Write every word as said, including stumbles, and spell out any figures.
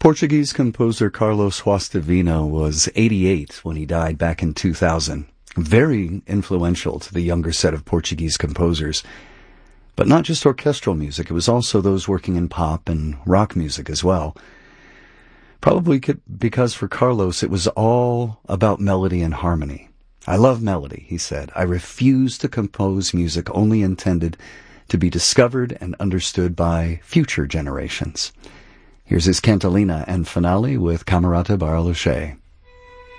Portuguese composer Carlos Huastivino was eighty-eight when he died back in two thousand. Very influential to the younger set of Portuguese composers. But not just orchestral music, it was also those working in pop and rock music as well. Probably because for Carlos it was all about melody and harmony. I love melody, he said. I refuse to compose music only intended to be discovered and understood by future generations. Here's his cantilena and finale with Camerata Bartolomé.